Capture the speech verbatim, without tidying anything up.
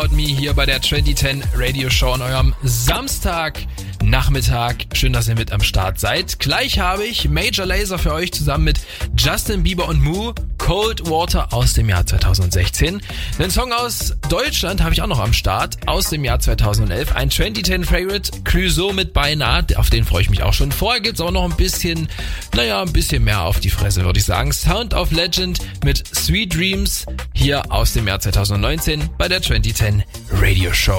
Me hier bei der zwanzig zehn Radio Show an eurem Samstagnachmittag. Schön, dass ihr mit am Start seid. Gleich habe ich Major Lazer für euch zusammen mit Justin Bieber und Moo, Cold Water aus dem Jahr zweitausendsechzehn. Den Song aus Deutschland habe ich auch noch am Start, aus dem Jahr zweitausendelf. Ein zwanzig zehn Favorite, Clouseau mit Beinahe, auf den freue ich mich auch schon. Vorher gibt's aber noch ein bisschen, naja, ein bisschen mehr auf die Fresse, würde ich sagen. Sound of Legend mit Sweet Dreams hier aus dem Jahr zweitausendneunzehn bei der zwanzig zehn Radio Show.